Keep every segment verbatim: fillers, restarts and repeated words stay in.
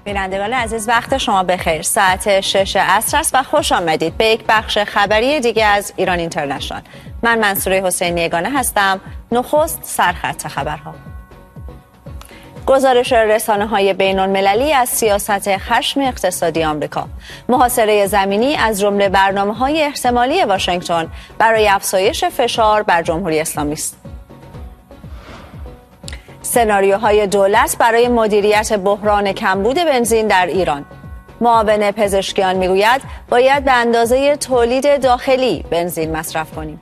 بینندگان عزیز، وقت شما بخیر. ساعت شش عصر است و خوش آمدید به یک بخش خبری دیگه از ایران اینترنشنال. من منصوره حسینی یگانه هستم. نخست سرخط خبرها. گزارش رسانه‌های بین‌المللی از سیاست خشم اقتصادی آمریکا. محاصره زمینی از جمله برنامه‌های احتمالی واشنگتن برای افزایش فشار بر جمهوری اسلامی است. سناریوهای دولت برای مدیریت بحران کمبود بنزین در ایران. معاون پزشکیان میگوید باید به اندازه تولید داخلی بنزین مصرف کنیم.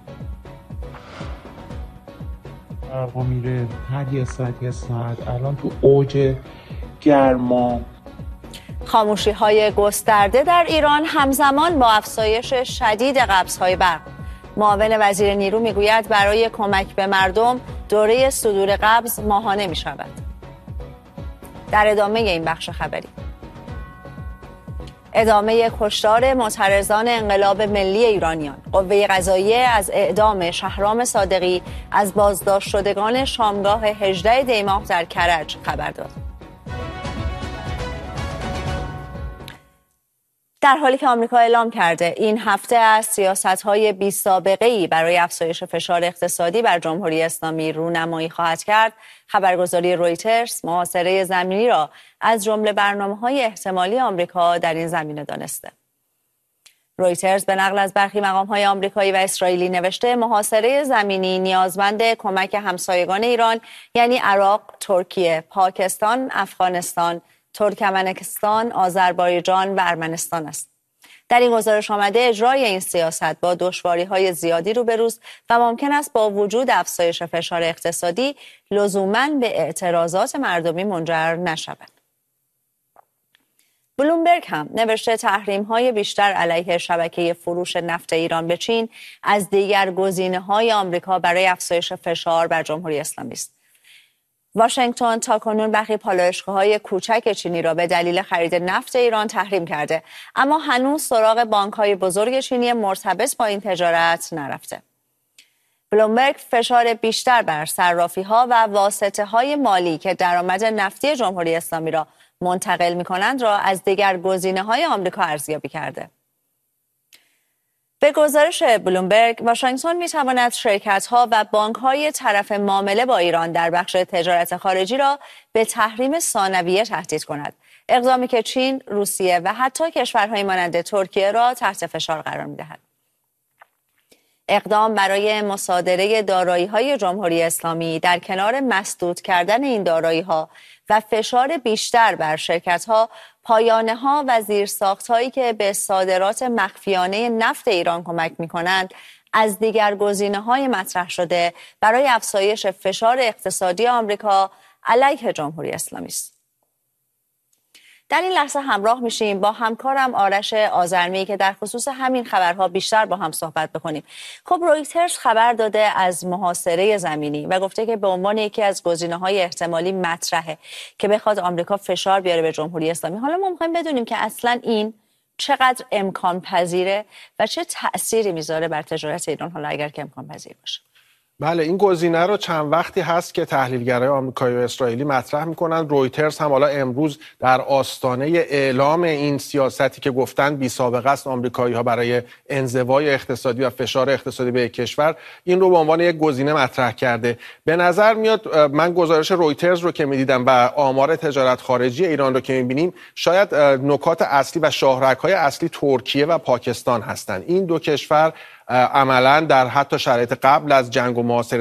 برقا میره هر یه ساعت یه ساعت. الان تو اوج گرما. خاموشی های گسترده در ایران همزمان با افزایش شدید قبض‌های برق. معاون وزیر نیرو میگوید برای کمک به مردم دوره صدور قبض ماهانه می شود. در ادامه این بخش خبری، ادامه کشتار معترضان انقلاب ملی ایرانیان. قوه قضاییه از اعدام شهرام صادقی از بازداشت شدگان شامگاه هجده دی ماه در کرج خبر داد. در حالی که آمریکا اعلام کرده این هفته از سیاست‌های بی‌سابقه‌ای برای افزایش فشار اقتصادی بر جمهوری اسلامی رونمایی خواهد کرد، خبرگزاری رویترز محاصره زمینی را از جمله برنامه‌های احتمالی آمریکا در این زمینه دانسته. رویترز به نقل از برخی مقام‌های آمریکایی و اسرائیلی نوشته محاصره زمینی نیازمند کمک همسایگان ایران یعنی عراق، ترکیه، پاکستان، افغانستان، ترکمنستان، آذربایجان و ارمنستان است. در این گزارش آمده اجرای این سیاست با دشواری‌های زیادی روبروست و ممکن است با وجود افزایش فشار اقتصادی لزوماً به اعتراضات مردمی منجر نشود. بلومبرگ هم نوشته تحریم‌های بیشتر علیه شبکه فروش نفت ایران به چین از دیگر گزینه‌های آمریکا برای افزایش فشار بر جمهوری اسلامی است. واشنگتن تاکنون برخی پالایشگاه‌های کوچک چینی را به دلیل خرید نفت ایران تحریم کرده، اما هنوز سراغ بانک‌های بزرگ چینی مرتبط با این تجارت نرفته. بلومبرگ فشار بیشتر بر صرافی‌ها و واسطه‌های مالی که درآمد نفتی جمهوری اسلامی را منتقل می‌کنند را از دیگر گزینه‌های آمریکا ارزیابی کرده. به گزارش بلومبرگ، واشنگتن می‌تواند شرکت‌ها و بانک‌های طرف معامله با ایران در بخش تجارت خارجی را به تحریم ثانویه تهدید کند، اقدامی که چین، روسیه و حتی کشورهای مانند ترکیه را تحت فشار قرار می‌دهد. اقدام برای مصادره دارایی‌های جمهوری اسلامی در کنار مسدود کردن این دارایی‌ها و فشار بیشتر بر شرکت‌ها، پایانه‌ها و زیرساخت‌هایی که به صادرات مخفیانه نفت ایران کمک می‌کنند، از دیگر گزینه‌های مطرح شده برای افزایش فشار اقتصادی آمریکا علیه جمهوری اسلامی است. در این لحظه همراه میشیم با همکارم آرش آذرمی که در خصوص همین خبرها بیشتر با هم صحبت بکنیم. خب رویترز خبر داده از محاصره زمینی و گفته که به عنوان یکی از گزینه‌های احتمالی مطرحه که بخواد آمریکا فشار بیاره به جمهوری اسلامی. حالا ما می‌خوایم بدونیم که اصلاً این چقدر امکان پذیره و چه تأثیری میذاره بر تجارت ایران، حالا اگر که امکان پذیر باشه. بله، این گزینه رو چند وقتی هست که تحلیلگرای آمریکایی و اسرائیلی مطرح میکنن. رویترز هم حالا امروز در آستانه اعلام این سیاستی که گفتن بی سابقه است آمریکایی ها برای انزوای اقتصادی و فشار اقتصادی به یک کشور، این رو به عنوان یک گزینه مطرح کرده. به نظر میاد من گزارش رویترز رو که میدیدم و آمار تجارت خارجی ایران رو که میبینیم، شاید نکات اصلی و شاهرگ‌های اصلی ترکیه و پاکستان هستند. این دو کشور عملاً در حتی شرایط قبل از جنگ و محاصره